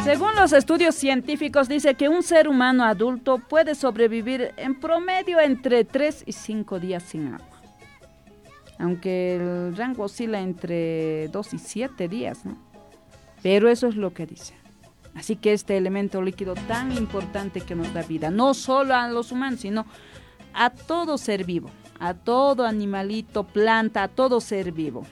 Según los estudios científicos, dice que un ser humano adulto puede sobrevivir en promedio entre 3 y 5 días sin agua. Aunque el rango oscila entre 2 y 7 días, ¿no? Pero eso es lo que dice. Así que este elemento líquido tan importante que nos da vida, no solo a los humanos, sino a todo ser vivo, a todo animalito, planta, a todo ser vivo.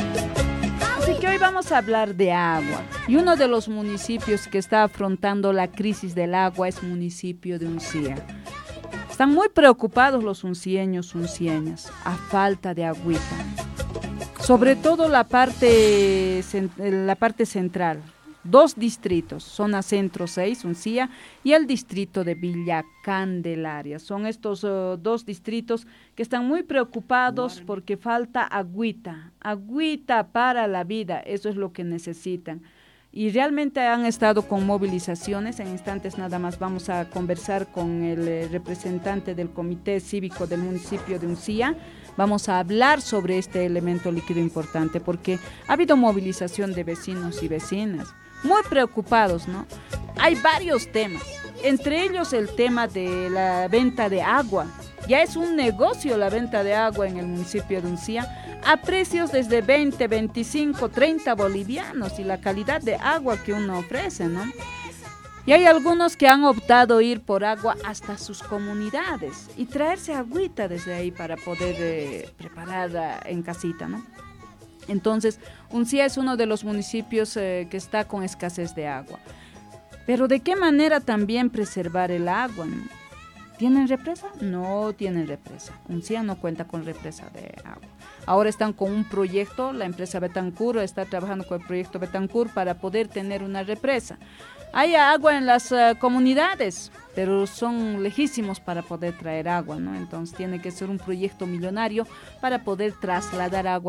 Así que hoy vamos a hablar de agua. Y uno de los municipios que está afrontando la crisis del agua es el municipio de Uncía. Están muy preocupados los uncieños, uncieñas, a falta de agüita. Sobre todo la parte central. 2 distritos, zona centro 6, Uncía, y el distrito de Villa Candelaria. Son estos 2 distritos que están muy preocupados porque falta agüita para la vida, eso es lo que necesitan. Y realmente han estado con movilizaciones. En instantes nada más vamos a conversar con el representante del Comité Cívico del municipio de Uncía. Vamos a hablar sobre este elemento líquido importante porque ha habido movilización de vecinos y vecinas muy preocupados, ¿no? Hay varios temas, entre ellos el tema de la venta de agua. Ya es un negocio la venta de agua en el municipio de Uncía a precios desde 20, 25, 30 bolivianos y la calidad de agua que uno ofrece, ¿no? Y hay algunos que han optado ir por agua hasta sus comunidades y traerse agüita desde ahí para poder preparar en casita, ¿no? Entonces, Uncía es uno de los municipios que está con escasez de agua. Pero ¿de qué manera también preservar el agua, ¿no? ¿Tienen represa? No tienen represa. Uncía no cuenta con represa de agua. Ahora están con un proyecto, la empresa Betancur está trabajando con el proyecto Betancur para poder tener una represa. Hay agua en las comunidades, pero son lejísimos para poder traer agua, ¿no? Entonces tiene que ser un proyecto millonario para poder trasladar agua